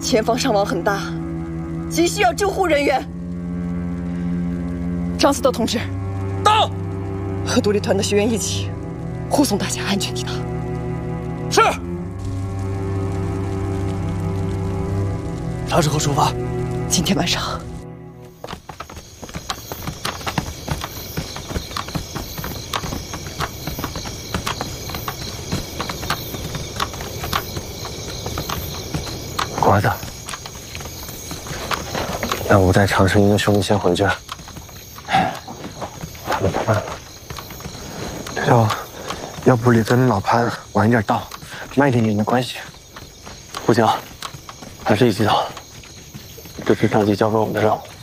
前方伤亡很大，急需要救护人员。张司德同志， 到， 和独立团的学员一起护送大家安全抵达。 是。啥时候出发？ 今天晚上。 瓜子，那我带长生营的兄弟先回去。他们慢了。要不李芬老潘晚一点到，慢一点也没关系。不行，还是一起走。这是上级交给我们的任务。